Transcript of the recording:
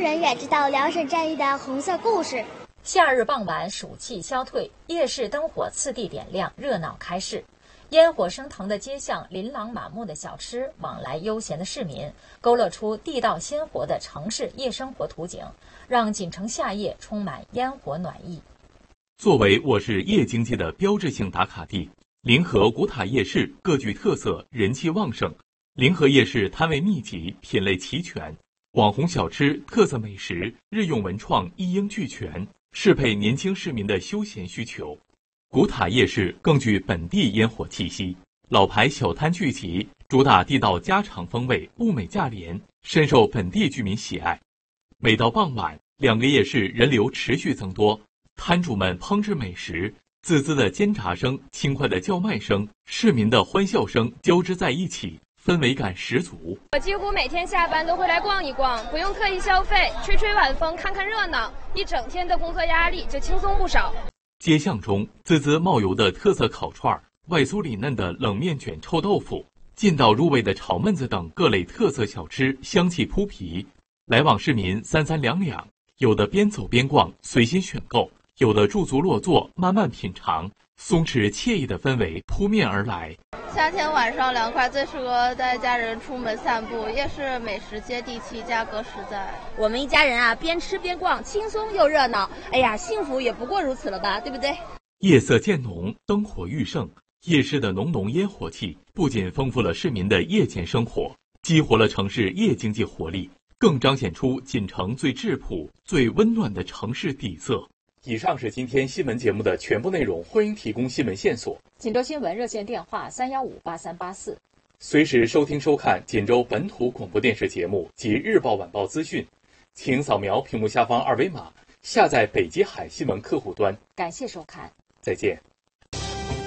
人远知道辽沈战役的红色故事。 夏日傍晚，暑气消退，夜市灯火次第点亮，热闹开市。烟火升腾的街巷，琳琅满目的小吃，往来悠闲的市民，勾勒出地道鲜活的城市夜生活图景，让锦城夏夜充满烟火暖意。 作为我市夜经济的标志性打卡地，临河古塔夜市各具特色，人气旺盛。临河夜市摊位密集，品类齐全，网红小吃、特色美食、日用文创一应俱全，适配年轻市民的休闲需求。古塔夜市更具本地烟火气息，老牌小摊聚集，主打地道家常风味，物美价廉，深受本地居民喜爱。每到傍晚，两个夜市人流持续增多，摊主们烹制美食，滋滋的煎炸声、轻快的叫卖声、市民的欢笑声交织在一起，氛围感十足。 我几乎每天下班都会来逛一逛，不用特意消费，吹吹晚风，看看热闹，一整天的工作压力就轻松不少。 街巷中滋滋冒油的特色烤串，外酥里嫩的冷面卷臭豆腐，劲道入味的炒焖子等各类特色小吃香气扑鼻，来往市民三三两两，有的边走边逛随心选购，有的驻足落座慢慢品尝，松弛惬意的氛围扑面而来。 夏天晚上凉快，最适合带家人出门散步。夜市美食接地气，价格实在。 我们一家人啊，边吃边逛，轻松又热闹。哎呀，幸福也不过如此了吧，对不对？ 夜色渐浓，灯火愈盛，夜市的浓浓烟火气不仅丰富了市民的夜间生活，激活了城市夜经济活力，更彰显出锦城最质朴、最温暖的城市底色。以上是今天新闻节目的全部内容，欢迎提供新闻线索。 锦州新闻热线电话3158384， 随时收听收看锦州本土广播电视节目及日报晚报资讯，请扫描屏幕下方二维码，下载北极海新闻客户端。 感谢收看， 再见。